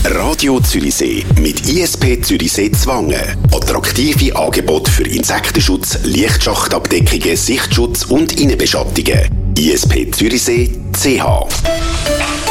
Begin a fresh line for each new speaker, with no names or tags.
Radio Zürichsee mit ISP Zürichsee Zwangen. Attraktive Angebote für Insektenschutz, Lichtschachtabdeckungen, Sichtschutz und Innenbeschattungen. ISP Zürichsee CH.